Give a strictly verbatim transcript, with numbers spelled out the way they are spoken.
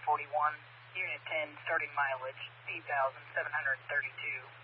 forty-one, Unit ten, starting mileage, eight thousand seven hundred thirty-two.